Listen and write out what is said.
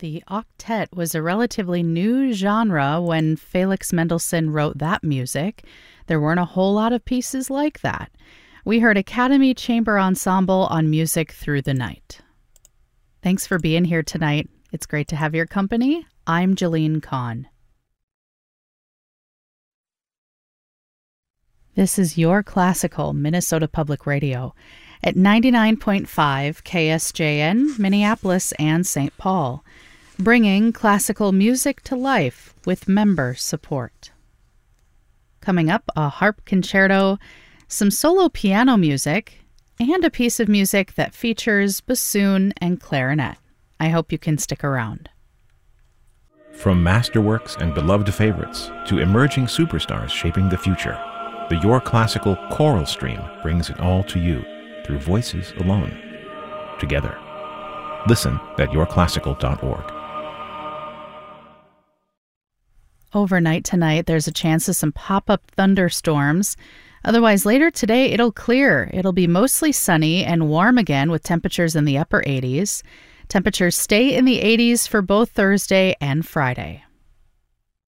The octet was a relatively new genre when Felix Mendelssohn wrote that music. There weren't a whole lot of pieces like that. We heard Academy Chamber Ensemble on Music Through the Night. Thanks for being here tonight. It's great to have your company. I'm Jolene Kahn. This is Your Classical, Minnesota Public Radio, at 99.5 KSJN, Minneapolis and St. Paul, bringing classical music to life with member support. Coming up, a harp concerto, some solo piano music, and a piece of music that features bassoon and clarinet. I hope you can stick around. From masterworks and beloved favorites to emerging superstars shaping the future, the Your Classical choral stream brings it all to you through voices alone, together. Listen at yourclassical.org. Overnight tonight, there's a chance of some pop-up thunderstorms. Otherwise, later today, it'll clear. It'll be mostly sunny and warm again with temperatures in the upper 80s. Temperatures stay in the 80s for both Thursday and Friday.